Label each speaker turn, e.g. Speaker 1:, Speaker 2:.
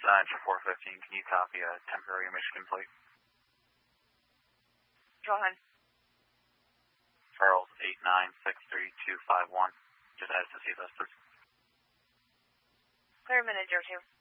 Speaker 1: Entry 415, can you copy a temporary Michigan plate?
Speaker 2: Go ahead.
Speaker 1: Charles 8963251. Just ask to see those, please.
Speaker 2: Clear a minute or two.